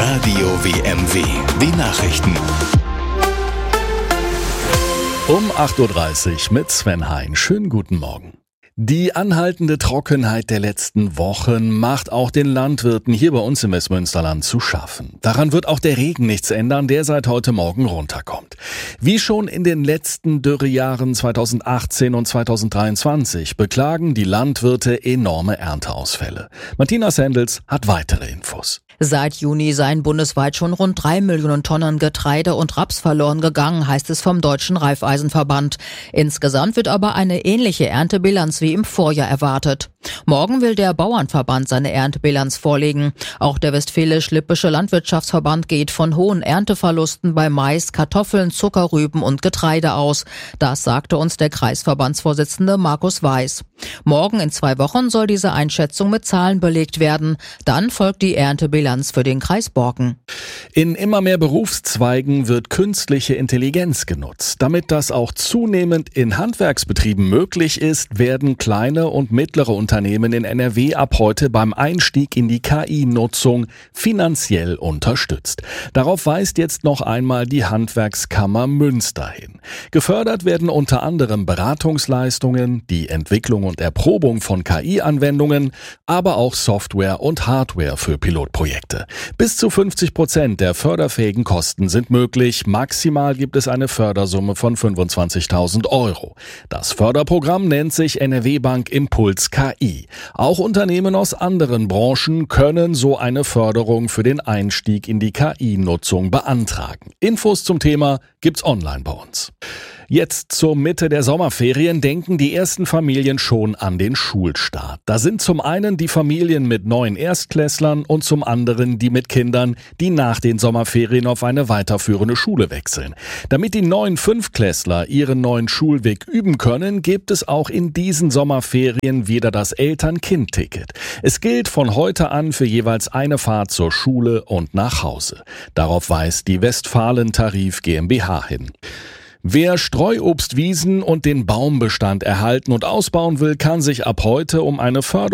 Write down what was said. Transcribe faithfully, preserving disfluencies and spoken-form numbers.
Radio W M W, die Nachrichten. Um acht Uhr dreißig mit Sven Hein. Schönen guten Morgen. Die anhaltende Trockenheit der letzten Wochen macht auch den Landwirten hier bei uns im Westmünsterland zu schaffen. Daran wird auch der Regen nichts ändern, der seit heute Morgen runterkommt. Wie schon in den letzten Dürrejahren zweitausendachtzehn und zweitausenddreiundzwanzig beklagen die Landwirte enorme Ernteausfälle. Martina Sendels hat weitere Infos. Seit Juni seien bundesweit schon rund drei Millionen Tonnen Getreide und Raps verloren gegangen, heißt es vom Deutschen Reifeisenverband. Insgesamt wird aber eine ähnliche Erntebilanz wie im Vorjahr erwartet. Morgen will der Bauernverband seine Erntebilanz vorlegen. Auch der Westfälisch-Lippische Landwirtschaftsverband geht von hohen Ernteverlusten bei Mais, Kartoffeln, Zuckerrüben und Getreide aus. Das sagte uns der Kreisverbandsvorsitzende Markus Weiß. Morgen in zwei Wochen soll diese Einschätzung mit Zahlen belegt werden. Dann folgt die Erntebilanz für den Kreis Borken. In immer mehr Berufszweigen wird künstliche Intelligenz genutzt. Damit das auch zunehmend in Handwerksbetrieben möglich ist, werden kleine und mittlere Unternehmen in N R W ab heute beim Einstieg in die K I-Nutzung finanziell unterstützt. Darauf weist jetzt noch einmal die Handwerkskammer Münster hin. Gefördert werden unter anderem Beratungsleistungen, die Entwicklung und Erprobung von K I-Anwendungen, aber auch Software und Hardware für Pilotprojekte. Bis zu fünfzig Prozent der förderfähigen Kosten sind möglich. Maximal gibt es eine Fördersumme von fünfundzwanzigtausend Euro. Das Förderprogramm nennt sich N R W Bank Impuls K I. Auch Unternehmen aus anderen Branchen können so eine Förderung für den Einstieg in die K I-Nutzung beantragen. Infos zum Thema gibt's online bei uns. Jetzt zur Mitte der Sommerferien denken die ersten Familien schon an den Schulstart. Da sind zum einen die Familien mit neuen Erstklässlern und zum anderen die mit Kindern, die nach den Sommerferien auf eine weiterführende Schule wechseln. Damit die neuen Fünftklässler ihren neuen Schulweg üben können, gibt es auch in diesen Sommerferien wieder das Eltern-Kind-Ticket. Es gilt von heute an für jeweils eine Fahrt zur Schule und nach Hause. Darauf weist die Westfalen-Tarif GmbH hin. Wer Streuobstwiesen und den Baumbestand erhalten und ausbauen will, kann sich ab heute um eine Förderung